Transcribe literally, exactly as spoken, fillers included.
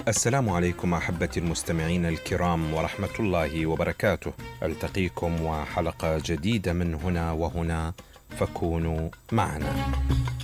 السلام عليكم أحبتي المستمعين الكرام ورحمة الله وبركاته. ألتقيكم وحلقة جديدة من هنا وهنا، فكونوا معنا.